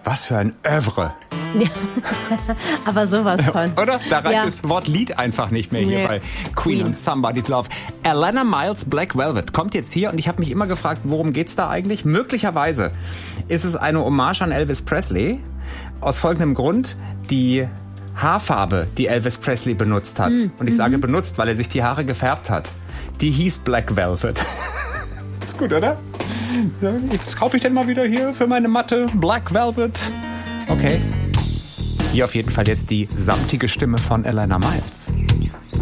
Was für ein Oeuvre. Ja. Aber sowas von. Oder? Da reicht das Wort Lied einfach nicht mehr hier bei Queen und Somebody to Love. Alannah Myles Black Velvet kommt jetzt hier und ich habe mich immer gefragt, worum geht's da eigentlich? Möglicherweise ist es eine Hommage an Elvis Presley. Aus folgendem Grund: die Haarfarbe, die Elvis Presley benutzt hat. Und ich sage benutzt, weil er sich die Haare gefärbt hat. Die hieß Black Velvet. Ist gut, oder? Das kaufe ich denn mal wieder hier für meine Matte. Black Velvet. Okay. Hier auf jeden Fall jetzt die samtige Stimme von Alannah Myles.